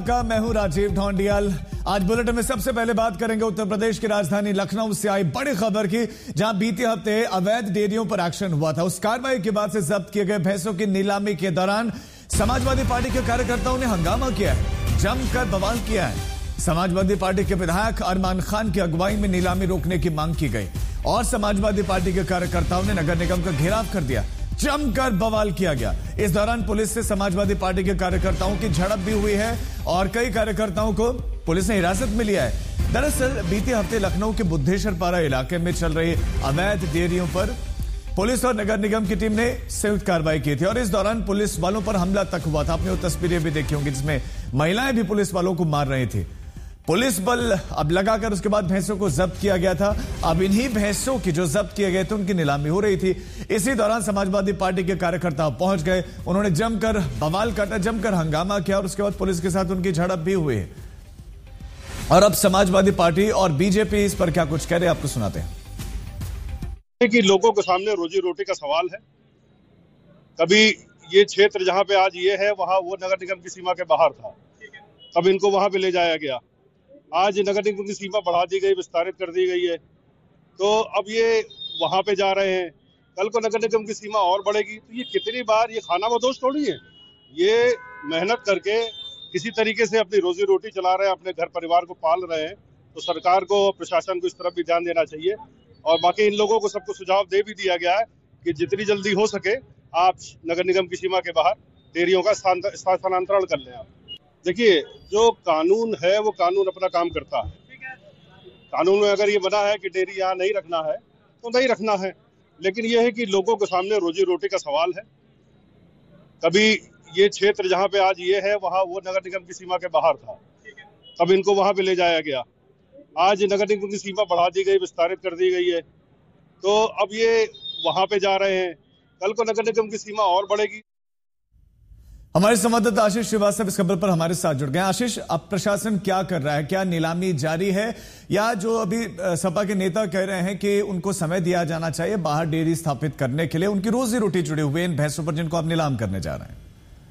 मैं हूं राजीव ढोंडियाल। आज बुलेटिन में सबसे पहले बात करेंगे उत्तर प्रदेश की राजधानी लखनऊ से आई बड़ी खबर की, जहां बीते हफ्ते अवैध डेयरियों पर एक्शन हुआ था। उस कार्रवाई के बाद से जब्त किए गए भैंसों की नीलामी के दौरान समाजवादी पार्टी के कार्यकर्ताओं ने हंगामा किया है, जमकर बवाल किया है। समाजवादी पार्टी के विधायक अरमान खान की अगुवाई में नीलामी रोकने की मांग की गई और समाजवादी पार्टी के कार्यकर्ताओं ने नगर निगम का घेराव कर दिया, जमकर बवाल किया गया। इस दौरान पुलिस से समाजवादी पार्टी के कार्यकर्ताओं की झड़प भी हुई है और कई कार्यकर्ताओं को पुलिस ने हिरासत में लिया है। दरअसल बीते हफ्ते लखनऊ के बुद्धेश्वरपारा इलाके में चल रही अवैध डेयरियों पर पुलिस और नगर निगम की टीम ने संयुक्त कार्रवाई की थी और इस दौरान पुलिस वालों पर हमला तक हुआ था। आपने वो तस्वीरें भी देखी होंगी जिसमें महिलाएं भी पुलिस वालों को मार रही थी। पुलिस बल अब लगाकर उसके बाद भैंसों को जब्त किया गया था। अब इन्हीं भैंसों की जो जब्त किए गए थे उनकी नीलामी हो रही थी। इसी दौरान समाजवादी पार्टी के कार्यकर्ता पहुंच गए, उन्होंने जमकर बवाल काटा, जमकर हंगामा किया और उसके बाद पुलिस के साथ उनकी झड़प भी हुई है। और अब समाजवादी पार्टी और बीजेपी इस पर क्या कुछ कह रहे हैं, आपको सुनाते हैं। कि लोगों के सामने रोजी रोटी का सवाल है। कभी ये क्षेत्र जहां पे आज ये है वहां वो नगर निगम की सीमा के बाहर था, कब इनको वहां पे ले जाया गया। आज नगर निगम की सीमा बढ़ा दी गई, विस्तारित कर दी गई है, तो अब ये वहां पे जा रहे हैं। कल को नगर निगम की सीमा और बढ़ेगी, तो ये कितनी बार, ये खाना बदोश थोड़ी है। ये मेहनत करके किसी तरीके से अपनी रोजी रोटी चला रहे हैं, अपने घर परिवार को पाल रहे हैं, तो सरकार को, प्रशासन को इस तरफ भी ध्यान देना चाहिए। और बाकी इन लोगों को सबको सुझाव दे भी दिया गया है कि जितनी जल्दी हो सके आप नगर निगम की सीमा के बाहर डेयरियों का स्थानांतरण कर लें। आप देखिए, जो कानून है वो कानून अपना काम करता है। कानून में अगर ये बना है कि डेयरी यहाँ नहीं रखना है तो नहीं रखना है, लेकिन ये है कि लोगों के सामने रोजी रोटी का सवाल है। कभी ये क्षेत्र जहाँ पे आज ये है वहां वो नगर निगम की सीमा के बाहर था, कब इनको वहां पे ले जाया गया। आज नगर निगम की सीमा बढ़ा दी गई, विस्तारित कर दी गई है, तो अब ये वहां पे जा रहे हैं। कल को नगर निगम की सीमा और बढ़ेगी। हमारे संवाददाता आशीष श्रीवास्तव इस खबर पर हमारे साथ जुड़ गए। आशीष, अब प्रशासन क्या कर रहा है? क्या नीलामी जारी है या जो अभी सपा के नेता कह रहे हैं कि उनको समय दिया जाना चाहिए बाहर डेयरी स्थापित करने के लिए, उनकी रोजी रोटी जुड़ी हुई इन भैंसों पर जिनको आप नीलाम करने जा रहे हैं?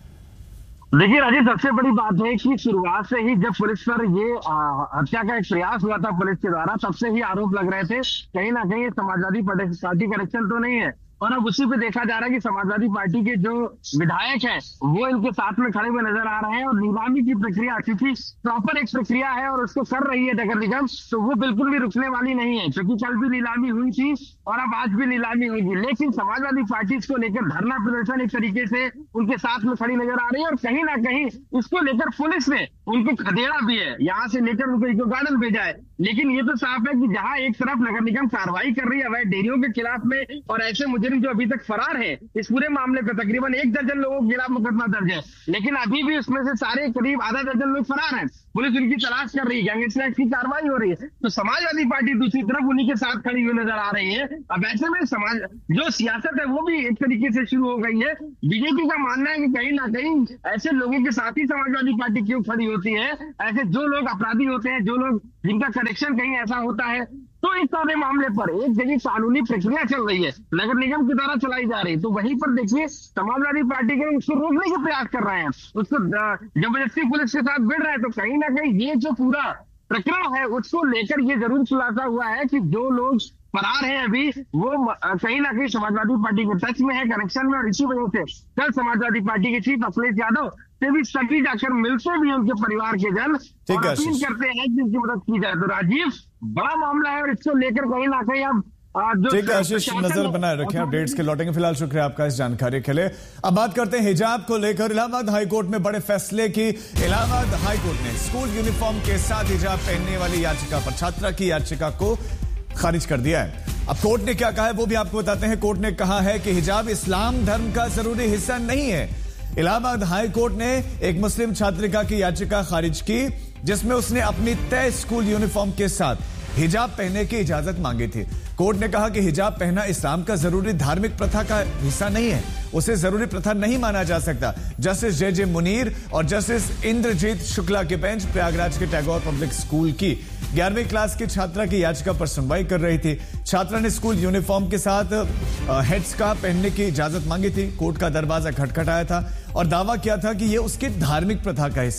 देखिए राजीव, सबसे बड़ी बात है कि शुरुआत से ही जब पुलिस पर ये हत्या का एक प्रयास हुआ था पुलिस के द्वारा, तब से ही आरोप लग रहे थे कहीं ना कहीं समाजवादी पार्टी का एक्शन तो नहीं है। और अब उसी पे देखा जा रहा है कि समाजवादी पार्टी के जो विधायक हैं वो इनके साथ में खड़े हुए नजर आ रहे हैं। और नीलामी की प्रक्रिया, क्योंकि प्रॉपर एक प्रक्रिया है और उसको कर रही है नगर निगम, तो वो बिल्कुल भी रुकने वाली नहीं है। क्योंकि कल भी नीलामी हुई थी और अब आज भी नीलामी होगी, लेकिन समाजवादी पार्टी इसको लेकर धरना प्रदर्शन एक तरीके से उनके साथ में खड़ी नजर आ रही है। और कहीं ना कहीं इसको लेकर पुलिस ने उनको खदेड़ा भी है, यहाँ से लेकर उनको इको गार्डन भेजा है। लेकिन ये तो साफ है कि जहां एक तरफ नगर निगम कार्रवाई कर रही है अवैध डेयरियों के खिलाफ में, और ऐसे मुजरिम जो अभी तक फरार है इस पूरे मामले पर, तकरीबन 1 दर्जन लोगों के खिलाफ मुकदमा दर्ज है, लेकिन अभी भी उसमें से सारे करीब आधा दर्जन लोग फरार हैं। पुलिस उनकी तलाश कर रही है, गैंगस्टर एक्ट की कार्रवाई हो रही है। तो समाजवादी पार्टी दूसरी तरफ उन्हीं के साथ खड़ी हुई नजर आ रही है। अब ऐसे में समाज जो सियासत है वो भी एक तरीके से शुरू हो गई है। बीजेपी का मानना है कि कहीं ना कहीं ऐसे लोगों के साथ ही समाजवादी पार्टी क्यों खड़ी होती है। ऐसे जो लोग अपराधी होते हैं, जो लोग जिनका कनेक्शन कहीं ऐसा होता है, तो इस सारे मामले पर एक जगह कानूनी प्रक्रिया चल रही है, नगर निगम के द्वारा चलाई जा रही है। तो वहीं पर देखिए समाजवादी पार्टी के उसको रोकने के प्रयास कर रहे हैं, उसको जबरदस्ती पुलिस के साथ भिड़ रहे हैं। तो कहीं ना कहीं ये जो पूरा प्रक्रिया है उसको लेकर ये जरूर खुलासा हुआ है कि जो लोग फरार हैं अभी वो कहीं ना कहीं समाजवादी पार्टी के टच में है, कनेक्शन में। और इसी वजह से कल समाजवादी पार्टी के चीफ अखिलेश यादव से भी सभी जाकर मिलते भी उनके परिवार के जन और अपील करते हैं कि उनकी मदद की जाए। तो राजीव, बड़ा मामला है और इसको लेकर कहीं ना कहीं अब ठीक है आशीष, नजर बनाए रखें, अपडेट्स के लौटेंगे। फिलहाल शुक्रिया आपका इस जानकारी के लिए। अब बात करते हैं हिजाब को लेकर इलाहाबाद हाईकोर्ट में बड़े फैसले की। इलाहाबाद हाईकोर्ट ने स्कूल यूनिफॉर्म के साथ हिजाब पहनने वाली याचिका पर छात्रा की याचिका को खारिज कर दिया है। अब कोर्ट ने क्या कहा है वो भी आपको बताते हैं। कोर्ट ने कहा है कि हिजाब इस्लाम धर्म का जरूरी हिस्सा नहीं है। इलाहाबाद हाई कोर्ट ने एक मुस्लिम छात्रिका की याचिका खारिज की जिसमें उसने अपनी तय स्कूल यूनिफॉर्म के साथ हिजाब पहनने की इजाजत मांगी थी। कोर्ट ने कहा कि हिजाब पहनना इस्लाम का जरूरी धार्मिक प्रथा का हिस्सा नहीं है, उसे जरूरी प्रथा नहीं माना जा सकता। जस्टिस जे मुनीर और जस्टिस इंद्रजीत शुक्ला की बेंच प्रयागराज के टैगोर पब्लिक स्कूल की 11वीं क्लास की छात्रा की याचिका पर सुनवाई कर रही थी। छात्रा ने स्कूल यूनिफॉर्म के साथ हेडस्कार्फ पहनने की इजाजत मांगी थी। कोर्ट का दरवाजा खटखटाया था और दावा किया था कि यह उसकी धार्मिक प्रथा का हिस्सा है।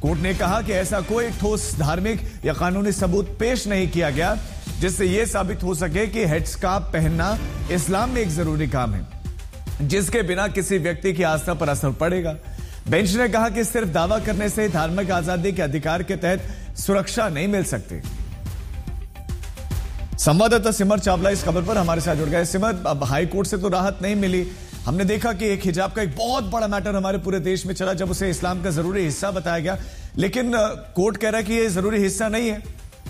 कोर्ट ने कहा कि ऐसा कोई ठोस धार्मिक या कानूनी सबूत पेश नहीं किया गया जिससे यह साबित हो सके कि हेडस्कार्फ पहनना इस्लाम में एक जरूरी काम है जिसके बिना किसी व्यक्ति की आस्था पर असर पड़ेगा। बेंच ने कहा कि सिर्फ दावा करने से धार्मिक आजादी के अधिकार के तहत सुरक्षा नहीं मिल सकती। संवाददाता सिमर चावला इस खबर पर हमारे साथ जुड़ गए। सिमर, अब हाई कोर्ट से तो राहत नहीं मिली। हमने देखा कि एक हिजाब का एक बहुत बड़ा मैटर हमारे पूरे देश में चला जब उसे इस्लाम का जरूरी हिस्सा बताया गया, लेकिन कोर्ट कह रहा है कि यह जरूरी हिस्सा नहीं है।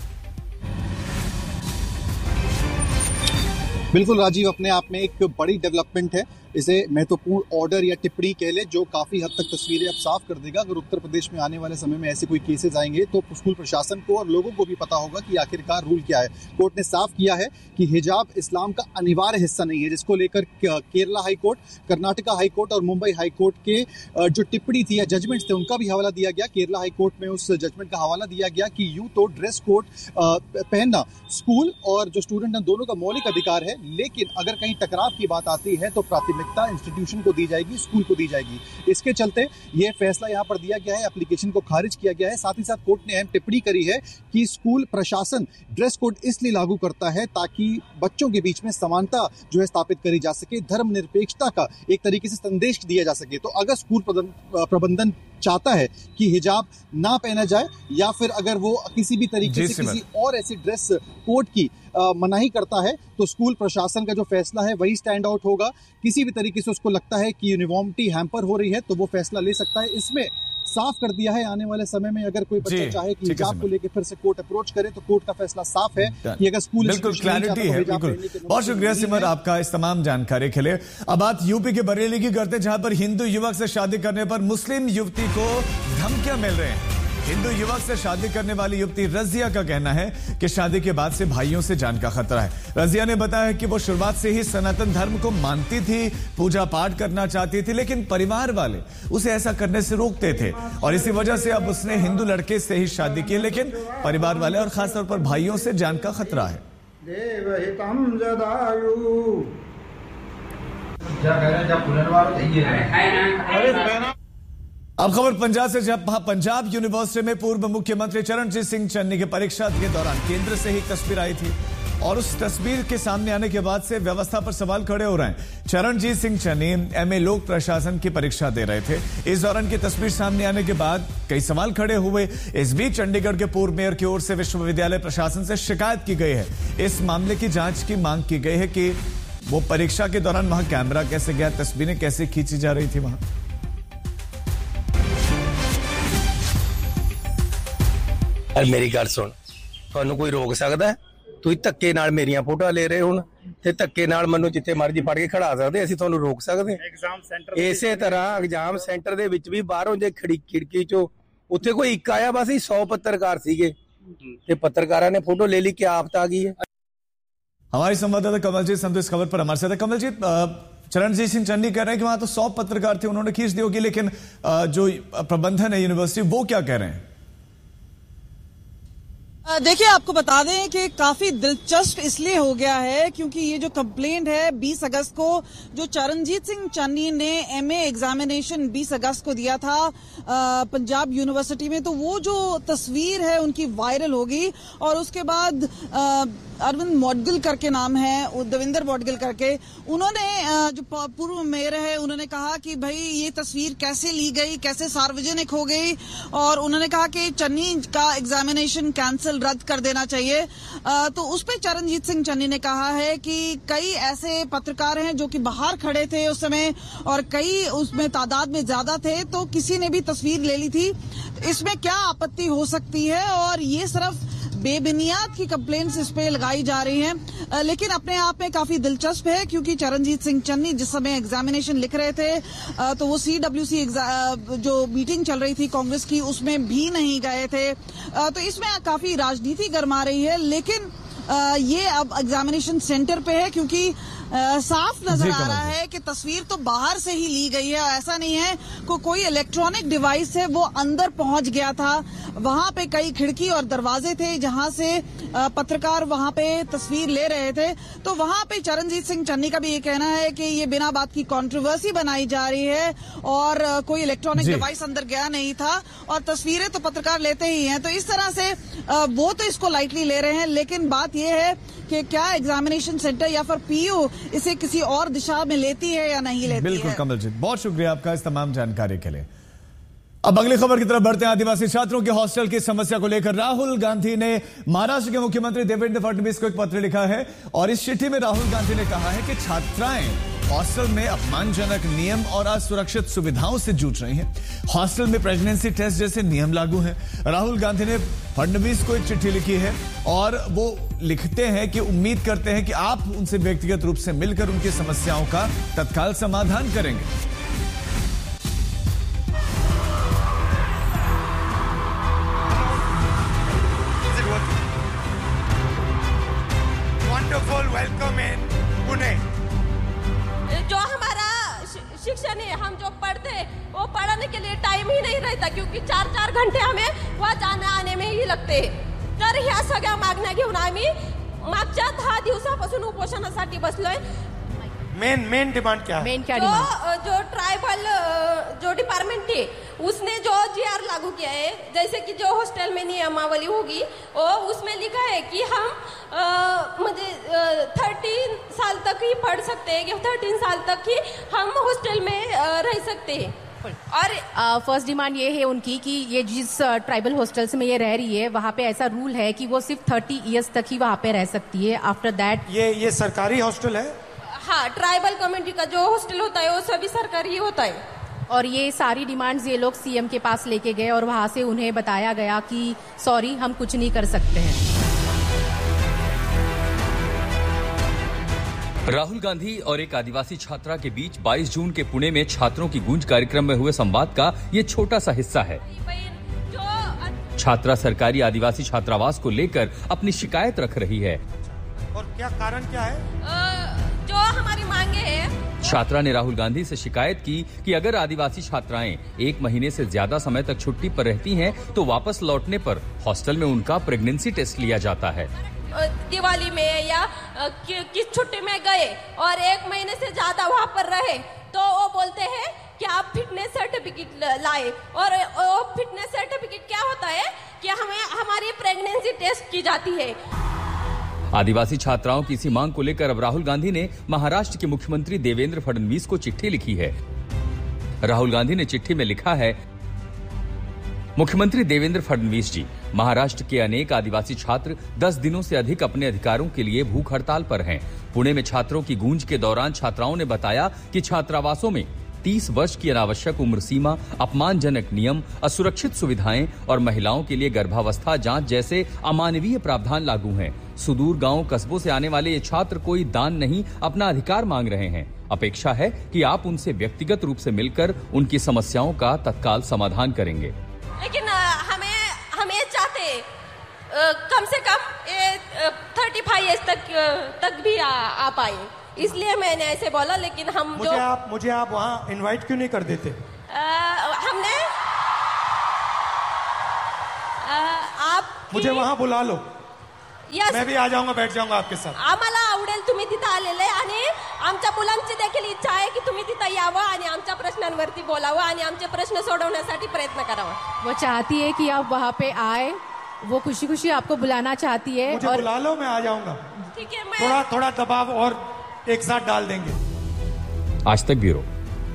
बिल्कुल राजीव, अपने आप में एक बड़ी डेवलपमेंट है। इसे महत्वपूर्ण ऑर्डर या टिप्पणी कह ले जो काफी हद तक तस्वीरें अब साफ कर देगा। अगर उत्तर प्रदेश में आने वाले समय में ऐसे कोई केसेस आएंगे तो स्कूल प्रशासन को और लोगों को भी पता होगा कि आखिरकार रूल क्या है। कोर्ट ने साफ किया है कि हिजाब इस्लाम का अनिवार्य हिस्सा नहीं है, जिसको लेकर Kerala high court, Karnataka high court और मुंबई हाई कोर्ट के जो टिप्पणी थी या जजमेंट्स थे उनका भी हवाला दिया गया। केरला हाई कोर्ट में उस जजमेंट का हवाला दिया गया कि यूं तो ड्रेस कोड पहनना स्कूल और जो स्टूडेंट हैं दोनों का मौलिक अधिकार है, लेकिन अगर कहीं टकराव की बात आती है तो प्राथमिकता इंस्टीट्यूशन को दी जाएगी, स्कूल को दी जाएगी। इसके चलते यह फैसला यहां पर दिया गया है, एप्लीकेशन को खारिज किया गया है। साथ ही साथ कोर्ट ने अहम टिप्पणी करी है कि स्कूल प्रशासन ड्रेस कोड इसलिए लागू करता है ताकि बच्चों के बीच में समानता जो है स्थापित करी जा सके, धर्मनिरपेक्षता का एक तरीके से संदेश दिया जा सके। तो अगर स्कूल प्रबंधन चाहता है कि हिजाब ना पहना जाए या फिर अगर वो किसी भी तरीके से किसी और ऐसी ड्रेस कोड की मनाही करता है तो स्कूल प्रशासन का जो फैसला है वही स्टैंड आउट होगा। किसी भी तरीके से उसको लगता है कि यूनिफॉर्मिटी हैम्पर हो रही है तो वो फैसला ले सकता है। इसमें साफ कर दिया है आने वाले समय में अगर कोई बच्चा चाहे कि हिजाब को लेकर फिर से कोर्ट अप्रोच करे तो कोर्ट का फैसला साफ है कि अगर स्कूल बिल्कुल क्लैरिटी है। बिल्कुल, बहुत शुक्रिया सिमर आपका इस तमाम जानकारी के लिए। अब बात यूपी के बरेली की करते हैं, जहां पर हिंदू युवक से शादी करने पर मुस्लिम युवती को धमकियां मिल रहे हैं। हिंदू युवक से शादी करने वाली युवती रजिया का कहना है कि शादी के बाद से भाइयों से जान का खतरा है। रजिया ने बताया कि वो शुरुआत से ही सनातन धर्म को मानती थी, पूजा पाठ करना चाहती थी, लेकिन परिवार वाले उसे ऐसा करने से रोकते थे और इसी वजह से अब उसने हिंदू लड़के से ही शादी की, लेकिन परिवार वाले और खासतौर पर भाइयों से जान का खतरा है। अब खबर पंजाब से, जब पंजाब यूनिवर्सिटी में पूर्व मुख्यमंत्री चरणजीत सिंह चन्नी की परीक्षा के दौरान केंद्र से ही तस्वीर आई थी और उस तस्वीर के सामने आने के बाद से व्यवस्था पर सवाल खड़े हो रहे हैं। चरणजीत सिंह चन्नी एमए लोक प्रशासन की परीक्षा दे रहे थे। इस दौरान की तस्वीर सामने आने के बाद कई सवाल खड़े हुए। इस बीच चंडीगढ़ के पूर्व मेयर की ओर से विश्वविद्यालय प्रशासन से शिकायत की गई है। इस मामले की जांच की मांग की गई है कि वो परीक्षा के दौरान वहां कैमरा कैसे गया, तस्वीरें कैसे खींची जा रही थी वहां। मेरी गल सुन, तुहानू कोई रोक सकता है? तुसीं धक्के नाल मेरियां फोटो ले रहे हो ते धक्के नाल मैनूं जिथे मर्जी फड़ के खड़ा सकदे, असीं तुहानू रोक सकदे? एग्जाम सेंटर इसे तरह एग्जाम सेंटर दे विच भी बाहरों जे खिड़की चो उत्थे कोई एक आया, बस 100 पत्रकार सीगे ते पत्रकारां ने फोटो ले ली। क्या आफत आ गई है? हमारी संवाददाता कमलजीत संधू इस खबर पर हमारे साथ है। कमलजीत, चरणजीत सिंह चन्नी कह रहे हैं कि वहां तो 100 पत्रकार थे, उन्होंने खींच दी होगी, लेकिन जो प्रबंधन है यूनिवर्सिटी वो क्या कह रहे हैं? देखिए, आपको बता दें कि काफी दिलचस्प इसलिए हो गया है क्योंकि ये जो कंप्लेंट है 20 अगस्त को जो चरणजीत सिंह चन्नी ने एमए एग्जामिनेशन 20 अगस्त को दिया था पंजाब यूनिवर्सिटी में, तो वो जो तस्वीर है उनकी वायरल होगी और उसके बाद अरविंद मौडगिल करके नाम है, देवेंद्र मौडगिल करके, उन्होंने जो पूर्व मेयर है उन्होंने कहा कि भाई ये तस्वीर कैसे ली गई, कैसे सार्वजनिक हो गई, और उन्होंने कहा कि चन्नी का एग्जामिनेशन कैंसिल रद्द कर देना चाहिए। तो उस पर चरणजीत सिंह चन्नी ने कहा है कि कई ऐसे पत्रकार हैं जो कि बाहर खड़े थे उस समय और कई उसमें तादाद में ज्यादा थे, तो किसी ने भी तस्वीर ले ली थी, इसमें क्या आपत्ति हो सकती है? और ये सिर्फ बेबुनियाद की कंप्लेंट्स इस पे लगाई जा रही हैं, लेकिन अपने आप में काफी दिलचस्प है क्योंकि चरणजीत सिंह चन्नी जिस समय एग्जामिनेशन लिख रहे थे तो वो CWC जो मीटिंग चल रही थी कांग्रेस की उसमें भी नहीं गए थे। तो इसमें काफी राजनीति गरमा रही है, लेकिन ये अब एग्जामिनेशन सेंटर पे है क्योंकि साफ नजर आ रहा है कि तस्वीर तो बाहर से ही ली गई है। ऐसा नहीं है कोई इलेक्ट्रॉनिक डिवाइस है वो अंदर पहुंच गया था। वहां पे कई खिड़की और दरवाजे थे जहां से पत्रकार वहां पे तस्वीर ले रहे थे। तो वहां पे चरणजीत सिंह चन्नी का भी ये कहना है कि ये बिना बात की कंट्रोवर्सी बनाई जा रही है और कोई इलेक्ट्रॉनिक डिवाइस अंदर गया नहीं था और तस्वीरें तो पत्रकार लेते ही हैं। तो इस तरह से वो तो इसको लाइटली ले रहे हैं, लेकिन बात यह है कि क्या एग्जामिनेशन सेंटर या फिर पीयू इसे किसी और दिशा में लेती है या नहीं लेती है। बिल्कुल कमलजीत, बहुत शुक्रिया आपका इस तमाम जानकारी के लिए। अब अगली खबर की तरफ बढ़ते हैं। आदिवासी छात्रों के हॉस्टल की समस्या को लेकर राहुल गांधी ने महाराष्ट्र के मुख्यमंत्री देवेंद्र फडणवीस को एक पत्र लिखा है और इस चिट्ठी में राहुल गांधी ने कहा है कि छात्राएं हॉस्टल में अपमानजनक नियम और असुरक्षित सुविधाओं से जूझ रही हैं। हॉस्टल में प्रेगनेंसी टेस्ट जैसे नियम लागू हैं। राहुल गांधी ने फडणवीस को एक चिट्ठी लिखी है और वो लिखते हैं कि उम्मीद करते हैं कि आप उनसे व्यक्तिगत रूप से मिलकर उनकी समस्याओं का तत्काल समाधान करेंगे। Welcome in Pune. जो हमारा शिक्षण है, हम जो पढ़ते वो पढ़ने के लिए टाइम ही नहीं रहता क्योंकि 4-4 घंटे हमें वहाँ जाने आने में ही लगते। तर ह्या सगळ्या मागण्या घेऊन आम्ही मागच्या 10 दिवसापासून उपोषणासाठी बसलोय। मेन डिमांड क्या है? जो ट्राइबल जो डिपार्टमेंट है उसने जो GR लागू किया है, जैसे कि जो हॉस्टल में नियमावली होगी और उसमें लिखा है कि हम 13 साल तक ही पढ़ सकते हैं, 13 साल तक ही हम हॉस्टल में रह सकते हैं। और फर्स्ट डिमांड ये है उनकी कि ये जिस ट्राइबल हॉस्टल्स में ये रह रही है वहाँ पे ऐसा रूल है कि वो सिर्फ 30 इयर्स तक ही वहाँ पे रह सकती है। आफ्टर दैट ये सरकारी हॉस्टल है? हाँ, ट्राइबल कम्युनिटी का जो हॉस्टल होता है वो सभी सरकारी होता है। और ये सारी डिमांड्स ये लोग सीएम के पास लेके गए और वहाँ से उन्हें बताया गया कि सॉरी हम कुछ नहीं कर सकते हैं। राहुल गांधी और एक आदिवासी छात्रा के बीच 22 जून के पुणे में छात्रों की गूंज कार्यक्रम में हुए संवाद का ये छोटा सा हिस्सा है। छात्रा सरकारी आदिवासी छात्रावास को लेकर अपनी शिकायत रख रही है। और क्या कारण क्या है? जो हमारी मांगे है, छात्रा ने राहुल गांधी से शिकायत की कि अगर आदिवासी छात्राएं 1 महीने से ज्यादा समय तक छुट्टी पर रहती हैं, तो वापस लौटने पर हॉस्टल में उनका प्रेगनेंसी टेस्ट लिया जाता है। दिवाली में या किस छुट्टी में गए और 1 महीने से ज्यादा वहाँ पर रहे तो वो बोलते हैं कि आप फिटनेस सर्टिफिकेट लाए। और वो फिटनेस सर्टिफिकेट क्या होता है कि हमें हमारी प्रेगनेंसी टेस्ट की जाती है। आदिवासी छात्राओं की इसी मांग को लेकर अब राहुल गांधी ने महाराष्ट्र के मुख्यमंत्री देवेंद्र फडणवीस को चिट्ठी लिखी है। राहुल गांधी ने चिट्ठी में लिखा है, मुख्यमंत्री देवेंद्र फडणवीस जी, महाराष्ट्र के अनेक आदिवासी छात्र 10 दिनों से अधिक अपने अधिकारों के लिए भूख हड़ताल पर हैं। पुणे में छात्रों की गूंज के दौरान छात्राओं ने बताया कि छात्रावासों में 30 वर्ष की अनावश्यक उम्र सीमा, अपमानजनक नियम, असुरक्षित सुविधाएं और महिलाओं के लिए गर्भावस्था जांच जैसे अमानवीय प्रावधान लागू हैं। सुदूर गांव कस्बों से आने वाले ये छात्र कोई दान नहीं, अपना अधिकार मांग रहे हैं। अपेक्षा है कि आप उनसे व्यक्तिगत रूप से मिलकर उनकी समस्याओं का तत्काल समाधान करेंगे। लेकिन हमें चाहते कम से कम 35 इयर्स तक भी आ पाए, इसलिए मैंने ऐसे बोला। लेकिन हम मुझे आप वहाँ इनवाइट क्यों नहीं कर देते? हमने मुझे वहाँ बुला लो। मैं भी आ जाऊंगा, बैठ जाऊंगा आपके साथ। आम्हाला आवडेल तुम्ही तिथं आलेले आणि आमच्या मुलांची देखील इच्छा आहे की तुम्ही तिथं यावं आणि आमच्या प्रश्नांवरती बोलावं आणि आमचे प्रश्न सोडवण्यासाठी प्रयत्न करावा। वो चाहती है कि आप वहाँ पे आए, वो खुशी खुशी आपको बुलाना चाहती है। मुझे बुला लो, मैं आ जाऊंगा। ठीक है, थोड़ा दबाव और एक साथ डाल देंगे। आज तक ब्यूरो।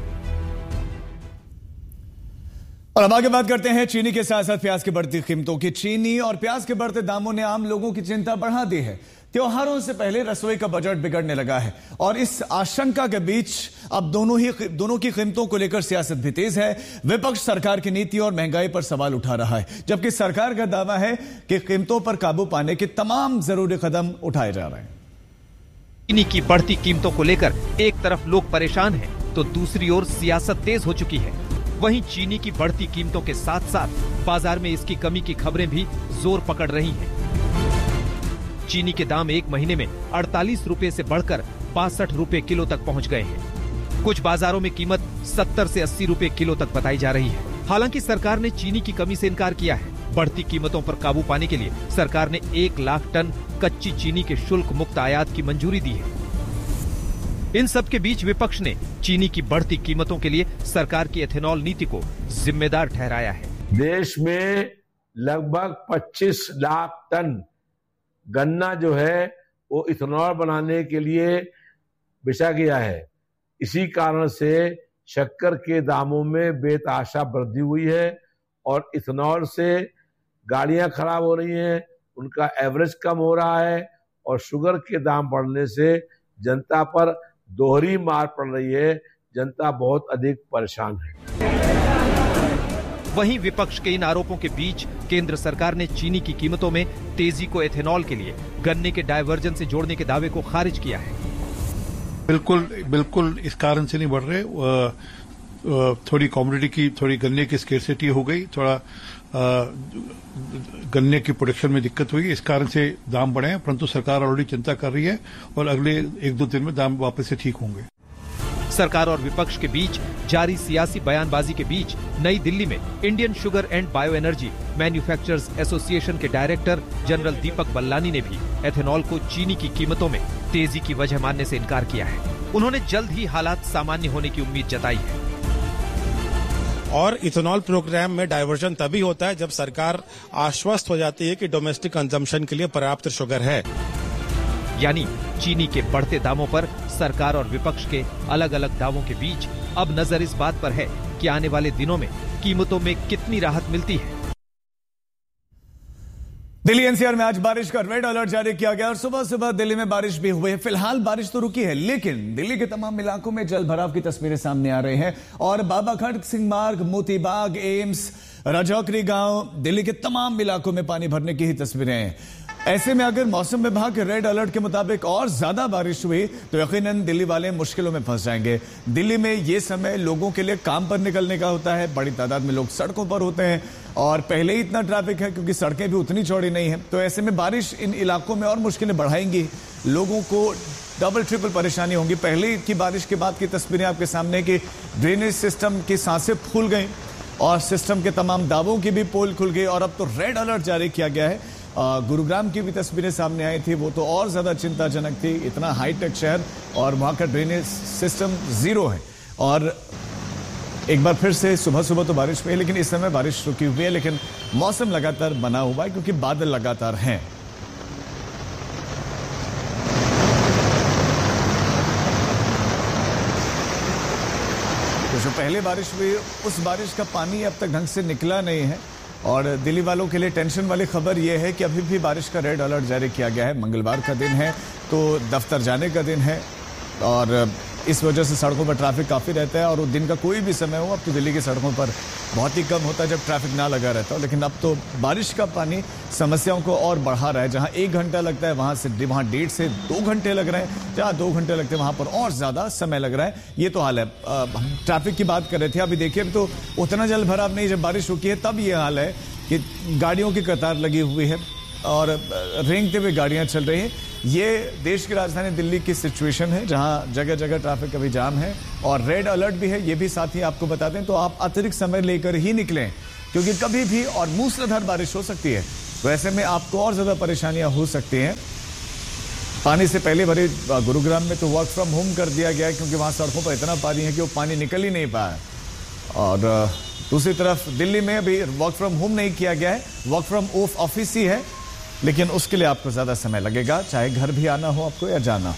और अब आगे बात करते हैं चीनी के साथ साथ प्याज की बढ़ती कीमतों की। चीनी और प्याज के बढ़ते दामों ने आम लोगों की चिंता बढ़ा दी है। त्योहारों से पहले रसोई का बजट बिगड़ने लगा है और इस आशंका के बीच अब दोनों की कीमतों को लेकर सियासत भी तेज है। विपक्ष सरकार की नीति और महंगाई पर सवाल उठा रहा है, जबकि सरकार का दावा है कि कीमतों पर काबू पाने के तमाम जरूरी कदम उठाए जा रहे हैं। चीनी की बढ़ती कीमतों को लेकर एक तरफ लोग परेशान हैं, तो दूसरी ओर सियासत तेज हो चुकी है। वहीं चीनी की बढ़ती कीमतों के साथ साथ बाजार में इसकी कमी की खबरें भी जोर पकड़ रही हैं। चीनी के दाम एक महीने में 48 रुपए से बढ़कर 65 रुपए किलो तक पहुंच गए हैं। कुछ बाजारों में कीमत 70 से 80 रुपए किलो तक बताई जा रही है। हालांकि सरकार ने चीनी की कमी से इनकार किया है। बढ़ती कीमतों पर काबू पाने के लिए सरकार ने 1 लाख टन कच्ची चीनी के शुल्क मुक्त आयात की मंजूरी दी है। इन सब के बीच विपक्ष ने चीनी की बढ़ती कीमतों के लिए सरकार की एथेनॉल नीति को जिम्मेदार ठहराया है। देश में लगभग 25 लाख टन गन्ना जो है वो इथेनॉल बनाने के लिए बिछा गया है। इसी कारण से शक्कर के दामों में बेतहाशा वृद्धि हुई है और इथेनॉल से गाड़ियां खराब हो रही हैं, उनका एवरेज कम हो रहा है और शुगर के दाम बढ़ने से जनता पर दोहरी मार पड़ रही है। जनता बहुत अधिक परेशान है। वहीं विपक्ष के इन आरोपों के बीच केंद्र सरकार ने चीनी की कीमतों में तेजी को एथेनॉल के लिए गन्ने के डायवर्जन से जोड़ने के दावे को खारिज किया है। बिल्कुल इस कारण से नहीं बढ़ रहे। थोड़ी कमोडिटी की, थोड़ी गन्ने की स्केर्सिटी हो गई, थोड़ा गन्ने की प्रोडक्शन में दिक्कत हुई, इस कारण से दाम बढ़े हैं। परंतु सरकार ऑलरेडी चिंता कर रही है और अगले 1-2 दिन में दाम वापस से ठीक होंगे। सरकार और विपक्ष के बीच जारी सियासी बयानबाजी के बीच नई दिल्ली में Indian sugar and bio energy manufacturers association के डायरेक्टर जनरल दीपक बल्लानी ने भी एथेनॉल को चीनी की कीमतों में तेजी की वजह मानने से इनकार किया है। उन्होंने जल्द ही हालात सामान्य होने की उम्मीद जताई है। और इथेनॉल प्रोग्राम में डायवर्जन तभी होता है जब सरकार आश्वस्त हो जाती है कि डोमेस्टिक कंजम्पशन के लिए पर्याप्त शुगर है। यानी चीनी के बढ़ते दामों पर सरकार और विपक्ष के अलग अलग दावों के बीच अब नजर इस बात पर है कि आने वाले दिनों में कीमतों में कितनी राहत मिलती है। दिल्ली एनसीआर में आज बारिश का रेड अलर्ट जारी किया गया और सुबह सुबह दिल्ली में बारिश भी हुई है। फिलहाल बारिश तो रुकी है, लेकिन दिल्ली के तमाम इलाकों में जल भराव की तस्वीरें सामने आ रही हैं और बाबा खड़क सिंह मार्ग, मोती बाग, एम्स, राजौकरी गांव, दिल्ली के तमाम इलाकों में पानी भरने की ही तस्वीरें हैं। ऐसे में अगर मौसम विभाग के रेड अलर्ट के मुताबिक और ज्यादा बारिश हुई तो यकीनन दिल्ली वाले मुश्किलों में फंस जाएंगे। दिल्ली में ये समय लोगों के लिए काम पर निकलने का होता है, बड़ी तादाद में लोग सड़कों पर होते हैं और पहले ही इतना ट्रैफिक है क्योंकि सड़कें भी उतनी चौड़ी नहीं है। तो ऐसे में बारिश इन इलाकों में और मुश्किलें बढ़ाएंगी, लोगों को डबल ट्रिपल परेशानी होंगी। पहले की बारिश के बाद की तस्वीरें आपके सामने कि ड्रेनेज सिस्टम की सांसें फूल गई और सिस्टम के तमाम दावों की भी पोल खुल गई और अब तो रेड अलर्ट जारी किया गया है। गुरुग्राम की भी तस्वीरें सामने आई थी, वो तो और ज्यादा चिंताजनक थी। इतना हाईटेक शहर और वहां का ड्रेनेज सिस्टम जीरो है। और एक बार फिर से सुबह सुबह तो बारिश हुई है, लेकिन इस समय बारिश रुकी हुई है, लेकिन मौसम लगातार बना हुआ है क्योंकि बादल लगातार हैं। तो जो पहले बारिश हुई उस बारिश का पानी अब तक ढंग से निकला नहीं है और दिल्ली वालों के लिए टेंशन वाली खबर यह है कि अभी भी बारिश का रेड अलर्ट जारी किया गया है। मंगलवार का दिन है तो दफ्तर जाने का दिन है और इस वजह से सड़कों पर ट्रैफिक काफ़ी रहता है और वो दिन का कोई भी समय हो, अब तो दिल्ली की सड़कों पर बहुत ही कम होता है जब ट्रैफिक ना लगा रहता हो। लेकिन अब तो बारिश का पानी समस्याओं को और बढ़ा रहा है। जहां 1 घंटा लगता है वहां 1.5 से 2 घंटे लग रहे हैं, जहां 2 घंटे लगते हैं वहां पर और ज़्यादा समय लग रहा है। ये तो हाल है। हम ट्रैफिक की बात कर रहे थे, अभी देखिए अभी तो उतना जल भराव नहीं, जब बारिश रुकी है तब ये हाल है कि गाड़ियों की कतार लगी हुई है और रेंगते हुए गाड़ियां चल रही हैं। ये देश की राजधानी दिल्ली की सिचुएशन है जहां जगह जगह ट्रैफिक अभी जाम है और रेड अलर्ट भी है। ये भी साथ ही आपको बता दें तो आप अतिरिक्त समय लेकर ही निकलें क्योंकि कभी भी और मूसलाधार बारिश हो सकती है। तो ऐसे में आपको और ज्यादा परेशानियां हो सकती हैं। पानी से पहले भरे गुरुग्राम में तो वर्क फ्रॉम होम कर दिया गया है क्योंकि वहां सड़कों पर इतना पानी है कि वो पानी निकल ही नहीं पाया। और दूसरी तरफ दिल्ली में अभी वर्क फ्रॉम होम नहीं किया गया है, वर्क फ्रॉम ऑफिस ही है, लेकिन उसके लिए आपको ज्यादा समय लगेगा, चाहे घर भी आना हो आपको या जाना हो।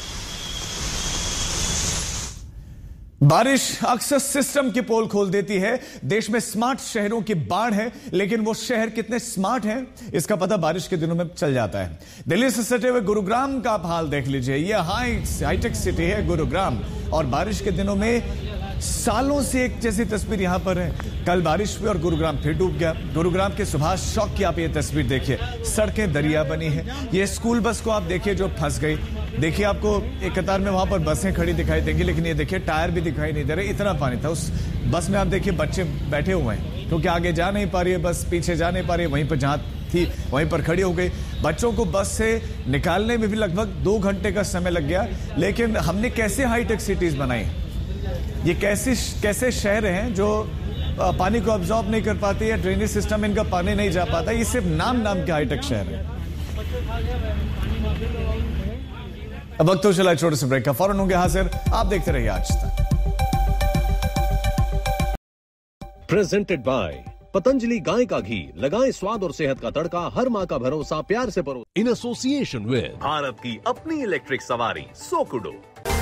बारिश अक्सर सिस्टम की पोल खोल देती है। देश में स्मार्ट शहरों की बाढ़ है, लेकिन वो शहर कितने स्मार्ट हैं इसका पता बारिश के दिनों में चल जाता है। दिल्ली से सटे हुए गुरुग्राम का आप हाल देख लीजिए। यह हाईटेक सिटी है गुरुग्राम और बारिश के दिनों में सालों से एक जैसी तस्वीर यहां पर है। कल बारिश हुई और गुरुग्राम फिर डूब गया। गुरुग्राम के सुभाष चौक की आप ये तस्वीर देखिए, सड़कें दरिया बनी है। ये स्कूल बस को आप देखिए जो फंस गई। देखिए आपको एक कतार में वहां पर बसें खड़ी दिखाई देंगी, लेकिन ये देखिए टायर भी दिखाई नहीं दे रहे, इतना पानी था उस बस में। आप देखिए बच्चे बैठे हुए हैं क्योंकि आगे जा नहीं पा रही है बस, पीछे जा नहीं पा रही है, वहीं पर जहां थी वहीं पर खड़ी हो गई। बच्चों को बस से निकालने में भी लगभग 2 घंटे का समय लग गया। लेकिन हमने कैसे हाईटेक सिटीज बनाई, ये कैसे शहर हैं जो पानी को ऑब्जॉर्ब नहीं कर पाती है, ड्रेनेज सिस्टम इनका पानी नहीं जा पाता, ये सिर्फ नाम के हाईटेक शहर है। अब वक्त तो चला छोटे से ब्रेक का, फौरन होंगे हाजिर, आप देखते रहिए आज तक। प्रेजेंटेड बाय पतंजलि गाय का घी, लगाएं स्वाद और सेहत का तड़का, हर माँ का भरोसा प्यार से परो। इन एसोसिएशन विद भारत की अपनी इलेक्ट्रिक सवारी सोकुडो।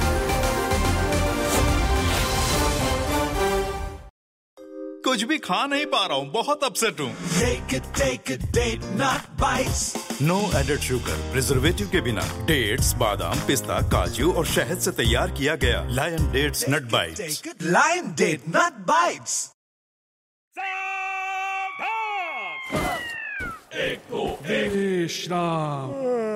कुछ भी खा नहीं पा रहा हूँ, बहुत अपसेट हूँ। Take it, date not bites. No added sugar, preservative के बिना। डेट्स, बादाम, पिस्ता, काजू और शहद से तैयार किया गया लायन डेट्स नट बाइट्स। लायन डेट नट बाइट्स। Krishna